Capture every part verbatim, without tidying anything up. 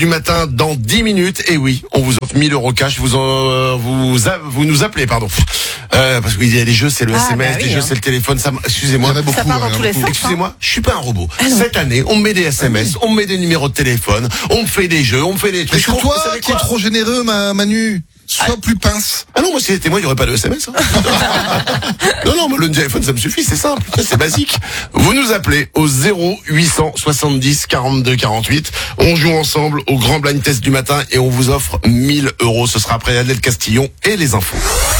du matin dans dix minutes. Et oui, on vous offre mille euros cash. Vous en, vous, a, vous nous appelez, pardon. Euh, parce qu'il y a les jeux, c'est le ah, S M S, bah oui, les jeux, hein. c'est le téléphone. Ça, excusez-moi. Il y en a beaucoup, ça part dans hein, tous les beaucoup. sens. Excusez-moi, je suis pas un robot. Ah non. Cette année, on me met des S M S, on me met des numéros de téléphone, on me fait des jeux, on me fait des Mais trucs. c'est Vous toi savez qui es quoi trop généreux, ma Manu. Sois plus pince. Ah non, moi si c'était moi, il n'y aurait pas de S M S. Hein. non, non, moi le téléphone, ça me suffit, c'est simple, c'est basique. Vous nous appelez au zéro huit cent soixante-dix quarante-deux quarante-huit. On joue ensemble au grand blind test du matin et on vous offre mille euros. Ce sera après Adèle Castillon et les infos.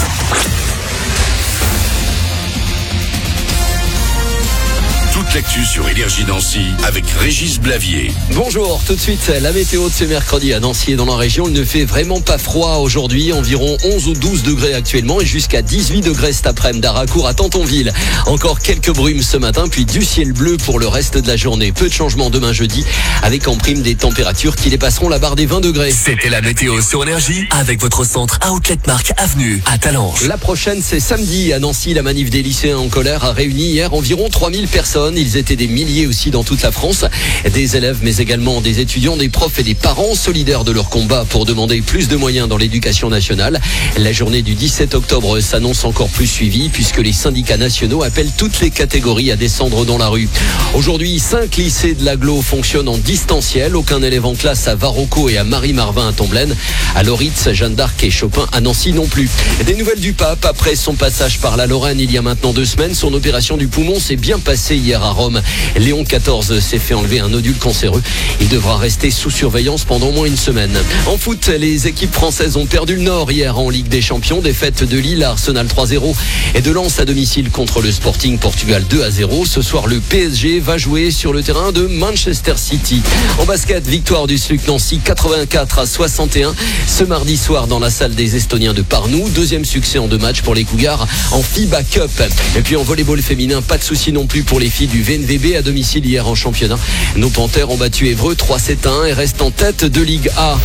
Toute l'actu sur Énergie Nancy avec Régis Blavier. Bonjour, tout de suite la météo de ce mercredi à Nancy et dans la région. Il ne fait vraiment pas froid aujourd'hui, environ onze ou douze degrés actuellement et jusqu'à dix-huit degrés cet après-midi d'Harcourt à Tantonville. Encore quelques brumes ce matin, puis du ciel bleu pour le reste de la journée. Peu de changements demain jeudi avec en prime des températures qui dépasseront la barre des vingt degrés. C'était la météo sur Énergie avec votre centre Outlet Mark Avenue à Talange. La prochaine, c'est samedi à Nancy. La manif des lycéens en colère a réuni hier environ trois mille personnes. Ils étaient des milliers aussi dans toute la France. Des élèves, mais également des étudiants, des profs et des parents solidaires de leur combat pour demander plus de moyens dans l'éducation nationale. La journée du dix-sept octobre s'annonce encore plus suivie puisque les syndicats nationaux appellent toutes les catégories à descendre dans la rue. Aujourd'hui, cinq lycées de l'agglo fonctionnent en distanciel. Aucun élève en classe à Varocco et à Marie-Marvin à Tomblaine. À Loritz, Jeanne d'Arc et Chopin à Nancy non plus. Des nouvelles du pape après son passage par la Lorraine il y a maintenant deux semaines. Son opération du poumon s'est bien passée hier à Rome. Léon quatorze s'est fait enlever un nodule cancéreux. Il devra rester sous surveillance pendant au moins une semaine. En foot, les équipes françaises ont perdu le Nord hier en Ligue des Champions. Défaite de Lille à Arsenal trois zéro et de Lens à domicile contre le Sporting Portugal deux à zéro. Ce soir, le P S G va jouer sur le terrain de Manchester City. En basket, victoire du S L U C Nancy quatre-vingt-quatre à soixante et un ce mardi soir dans la salle des Estoniens de Parnou. Deuxième succès en deux matchs pour les Cougars en FIBA Cup. Et puis en volleyball féminin, pas de souci non plus pour les filles du V N V B à domicile hier en championnat. Nos Panthères ont battu Évreux trois sept à un et restent en tête de Ligue A.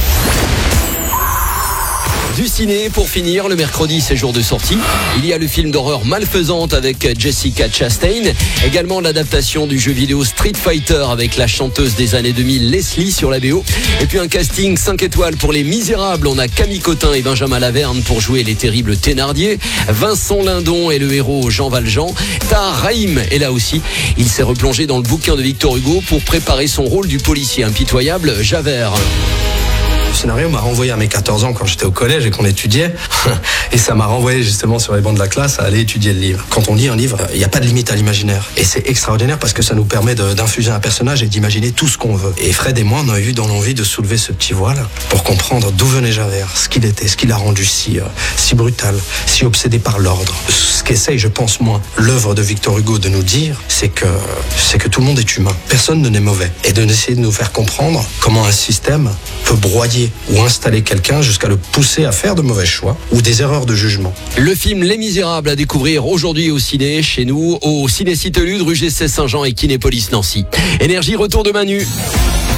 Du ciné pour finir, le mercredi c'est jour de sortie. Il y a le film d'horreur Malfaisante avec Jessica Chastain. Également l'adaptation du jeu vidéo Street Fighter avec la chanteuse des années deux mille Leslie sur la B O. Et puis un casting cinq étoiles pour Les Misérables. On a Camille Cotin et Benjamin Laverne pour jouer les terribles Thénardier. Vincent Lindon est le héros Jean Valjean. Tahar Rahim est là aussi. Il s'est replongé dans le bouquin de Victor Hugo pour préparer son rôle du policier impitoyable Javert. Le scénario m'a renvoyé à mes quatorze ans quand j'étais au collège et qu'on étudiait. Et ça m'a renvoyé justement sur les bancs de la classe à aller étudier le livre. Quand on lit un livre, il n'y a pas de limite à l'imaginaire. Et c'est extraordinaire parce que ça nous permet de, d'infuser un personnage et d'imaginer tout ce qu'on veut. Et Fred et moi, on a eu dans l'envie de soulever ce petit voile pour comprendre d'où venait Javert, ce qu'il était, ce qui l'a rendu si, euh, si brutal, si obsédé par l'ordre. Ce qu'essaye, je pense, moi, l'œuvre de Victor Hugo de nous dire, c'est que, c'est que tout le monde est humain. Personne ne n'est mauvais. Et de essayer de nous faire comprendre comment un système peut broyer ou installer quelqu'un jusqu'à le pousser à faire de mauvais choix ou des erreurs de jugement. Le film Les Misérables à découvrir aujourd'hui au ciné, chez nous, au Ciné Citelude, rue G C Saint-Jean et Kinépolis Nancy. Énergie, retour de Manu.